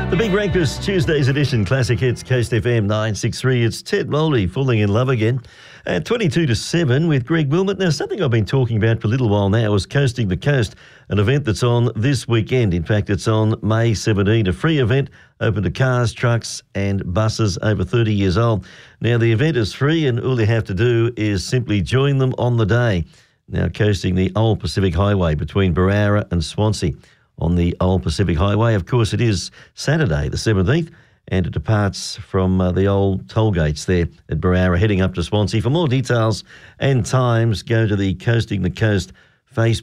The Big Breakfast, Tuesday's edition, Classic Hits, Coast FM 963. It's Ted Moldy, Falling in Love Again, at 22 to 7 with Greg Wilmot. Now, something I've been talking about for a little while now is Coasting the Coast, an event that's on this weekend. In fact, it's on May 17, a free event open to cars, trucks and buses over 30 years old. Now, the event is free and all you have to do is simply join them on the day. Now, coasting the Old Pacific Highway between Barara and Swansea. On the Old Pacific Highway, of course, it is Saturday the 17th, and it departs from the old toll gates there at Barara, heading up to Swansea. For more details and times, go to the Coasting the Coast Facebook